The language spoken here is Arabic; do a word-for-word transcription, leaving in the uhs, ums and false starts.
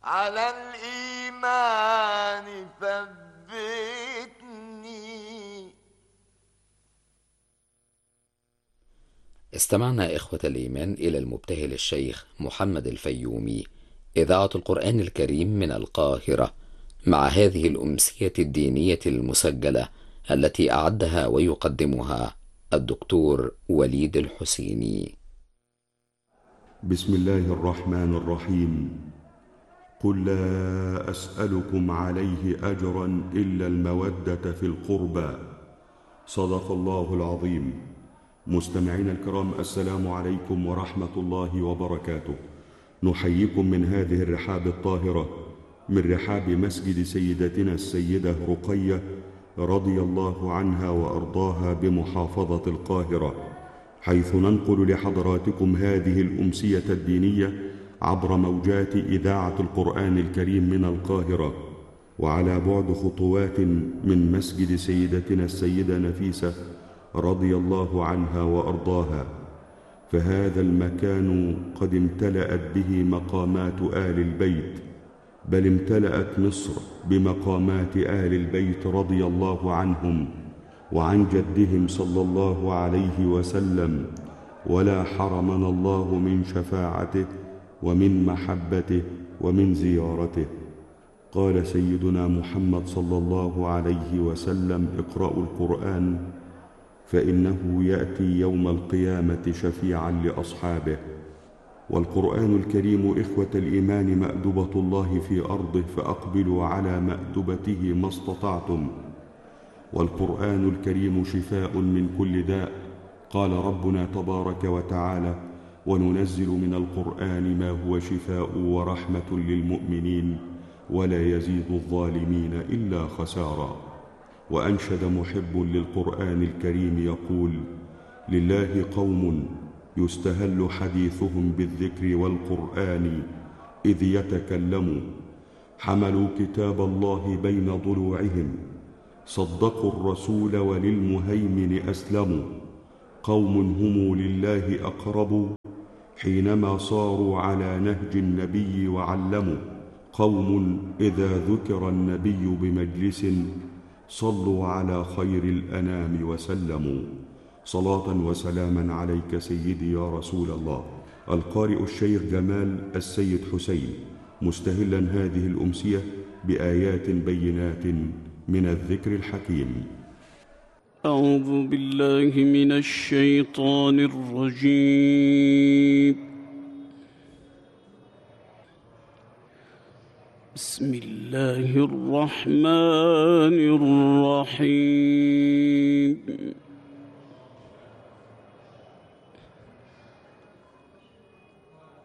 على الإيمان ثبتني. استمعنا إخوة الإيمان إلى المبتهل الشيخ محمد الفيومي، إذاعة القرآن الكريم من القاهرة، مع هذه الأمسية الدينية المسجلة التي أعدها ويقدمها الدكتور وليد الحسيني. بسم الله الرحمن الرحيم. قل لا أسألكم عليه أجرا إلا المودة في القربى. صدق الله العظيم. مستمعين الكرام، السلام عليكم ورحمة الله وبركاته. نحييكم من هذه الرحاب الطاهرة، من رحاب مسجد سيدتنا السيدة رقية رضي الله عنها وأرضاها بمحافظة القاهرة، حيث ننقل لحضراتكم هذه الأمسية الدينية عبر موجات إذاعة القرآن الكريم من القاهرة، وعلى بعد خطوات من مسجد سيدتنا السيدة نفيسة رضي الله عنها وأرضاها. فهذا المكان قد امتلأت به مقامات آل البيت، بل امتلأت مصر بمقامات آل البيت رضي الله عنهم وعن جدهم صلى الله عليه وسلم، ولا حرمنا الله من شفاعته ومن محبته ومن زيارته. قال سيدنا محمد صلى الله عليه وسلم: اقرأوا القرآن فإنه يأتي يوم القيامة شفيعا لأصحابه. والقرآن الكريم إخوة الإيمان مأدبة الله في أرضه، فأقبلوا على مأدبته ما استطعتم. والقرآن الكريم شفاء من كل داء. قال ربنا تبارك وتعالى: وننزل من القرآن ما هو شفاء ورحمة للمؤمنين ولا يزيد الظالمين إلا خسارا. وأنشد محب للقرآن الكريم يقول: لله قوم يستهل حديثهم بالذكر والقرآن إذ يتكلموا، حملوا كتاب الله بين ضلوعهم، صدقوا الرسول وللمهيمن أسلموا. قوم هم لله أقرب حينما صاروا على نهج النبي وعلموا. قوم إذا ذكر النبي بمجلس صلوا على خير الأنام وسلموا. صلاة وسلاما عليك سيدي يا رسول الله. القارئ الشيخ جمال السيد حسين، مستهلا هذه الأمسية بآيات بينات من الذكر الحكيم. أعوذ بالله من الشيطان الرجيم. بسم الله الرحمن الرحيم.